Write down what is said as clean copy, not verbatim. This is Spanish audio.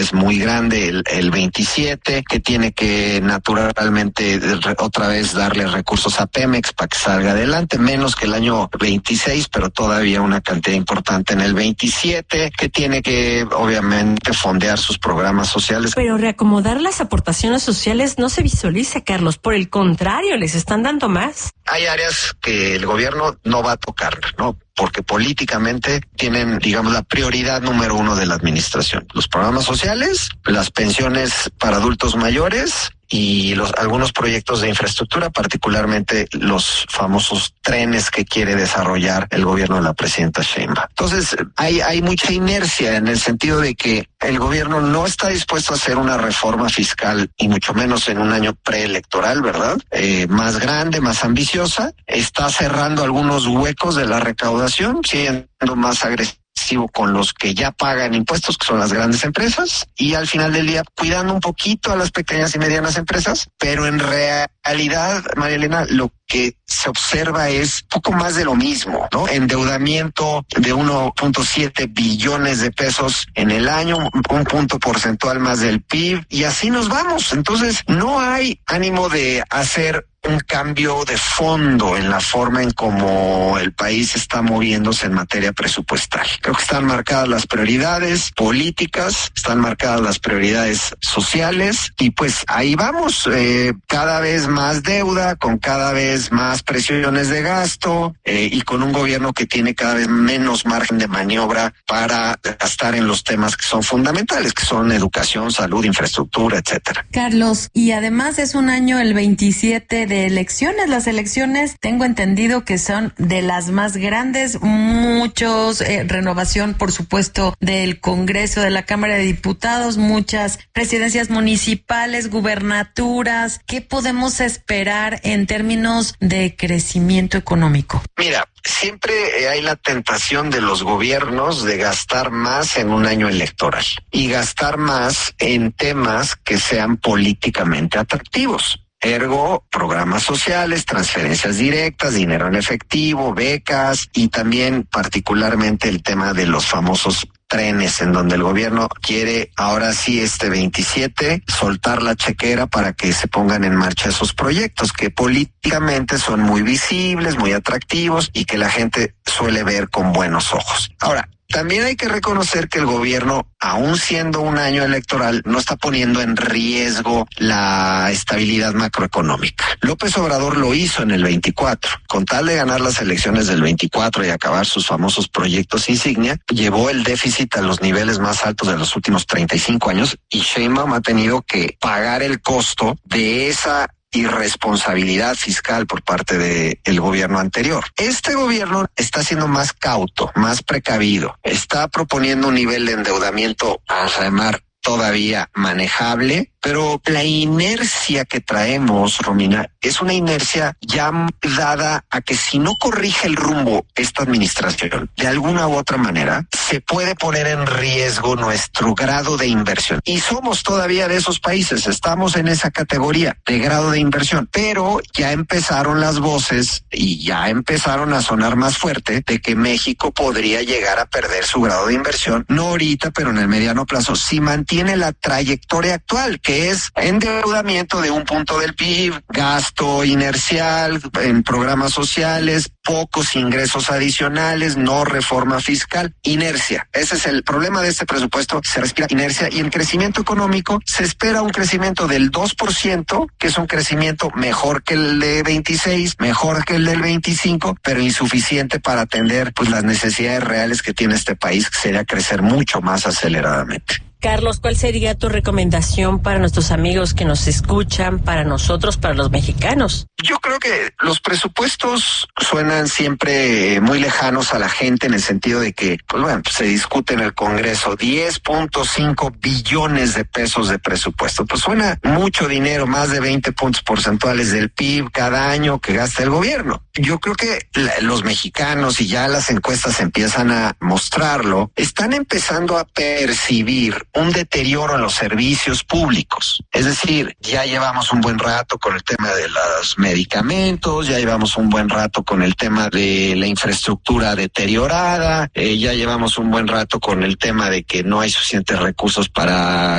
es muy grande, el 27, que tiene que naturalmente otra vez darle recursos a Pemex para que salga adelante, menos que el año 26, pero todavía una cantidad importante en el 27, que tiene que obviamente fondear sus programas sociales. Pero reacomodar las aportaciones sociales no se visualiza, Carlos, por el contrario, les están dando más. Hay áreas que el gobierno no va a tocar, ¿no? Porque políticamente tienen, digamos, la prioridad número uno de la administración. Los programas sociales, las pensiones para adultos mayores y algunos proyectos de infraestructura, particularmente los famosos trenes que quiere desarrollar el gobierno de la presidenta Sheinbaum. Entonces, hay mucha inercia en el sentido de que el gobierno no está dispuesto a hacer una reforma fiscal, y mucho menos en un año preelectoral, ¿verdad? Más grande, más ambiciosa. Está cerrando algunos huecos de la recaudación, siendo más agresivo con los que ya pagan impuestos, que son las grandes empresas, y al final del día cuidando un poquito a las pequeñas y medianas empresas, pero en realidad, María Elena, lo que se observa es poco más de lo mismo, ¿no? Endeudamiento de 1.7 billones de pesos en el año, un punto porcentual más del PIB, y así nos vamos. Entonces, no hay ánimo de hacer un cambio de fondo en la forma en cómo el país está moviéndose en materia presupuestal. Creo que están marcadas las prioridades políticas, están marcadas las prioridades sociales, y pues ahí vamos, cada vez más deuda, con cada vez más presiones de gasto, y con un gobierno que tiene cada vez menos margen de maniobra para gastar en los temas que son fundamentales, que son educación, salud, infraestructura, etcétera. Carlos, y además es un año el 27 de elecciones. Las elecciones, tengo entendido que son de las más grandes, renovación, por supuesto, del Congreso, de la Cámara de Diputados, muchas presidencias municipales, gubernaturas. ¿Qué podemos esperar en términos de crecimiento económico? Mira, siempre hay la tentación de los gobiernos de gastar más en un año electoral y gastar más en temas que sean políticamente atractivos. Ergo, programas sociales, transferencias directas, dinero en efectivo, becas, y también particularmente el tema de los famosos trenes, en donde el gobierno quiere ahora sí 27 soltar la chequera para que se pongan en marcha esos proyectos que políticamente son muy visibles, muy atractivos y que la gente suele ver con buenos ojos. Ahora, también hay que reconocer que el gobierno, aún siendo un año electoral, no está poniendo en riesgo la estabilidad macroeconómica. López Obrador lo hizo en el 24. Con tal de ganar las elecciones del 24 y acabar sus famosos proyectos insignia, llevó el déficit a los niveles más altos de los últimos 35 años, y Sheinbaum ha tenido que pagar el costo de esa irresponsabilidad fiscal por parte del gobierno anterior. Este gobierno está siendo más cauto, más precavido, está proponiendo un nivel de endeudamiento, vamos a llamar, todavía manejable, pero la inercia que traemos, Romina, es una inercia ya dada a que si no corrige el rumbo esta administración, de alguna u otra manera, se puede poner en riesgo nuestro grado de inversión. Y somos todavía de esos países, estamos en esa categoría de grado de inversión, pero ya empezaron las voces y ya empezaron a sonar más fuerte de que México podría llegar a perder su grado de inversión, no ahorita, pero en el mediano plazo, si mantiene la trayectoria actual, que es endeudamiento de 1% del PIB, gasto inercial en programas sociales, pocos ingresos adicionales, no reforma fiscal, inercia. Ese es el problema de este presupuesto, se respira inercia, y en crecimiento económico se espera un crecimiento del 2%, que es un crecimiento mejor que el de 26, mejor que el del 25, pero insuficiente para atender pues las necesidades reales que tiene este país, que sería crecer mucho más aceleradamente. Carlos, ¿cuál sería tu recomendación para nuestros amigos que nos escuchan, para nosotros, para los mexicanos? Yo creo que los presupuestos suenan siempre muy lejanos a la gente, en el sentido de que, pues bueno, se discute en el Congreso 10.5 billones de pesos de presupuesto. Pues suena mucho dinero, más de 20 puntos porcentuales del PIB cada año que gasta el gobierno. Yo creo que los mexicanos, y ya las encuestas empiezan a mostrarlo, están empezando a percibir un deterioro en los servicios públicos. Es decir, ya llevamos un buen rato con el tema de los medicamentos, ya llevamos un buen rato con el tema de la infraestructura deteriorada, ya llevamos un buen rato con el tema de que no hay suficientes recursos para